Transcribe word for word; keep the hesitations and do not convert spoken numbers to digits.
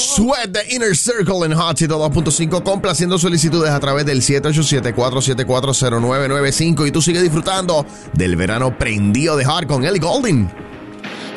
Sweat de Inner Circle en Hot ciento dos punto cinco, complaciendo solicitudes a través del siete ocho siete, cuatro siete cuatro, cero nueve nueve cinco. Y tú sigues disfrutando del verano prendido de Hot con Ellie Goulding.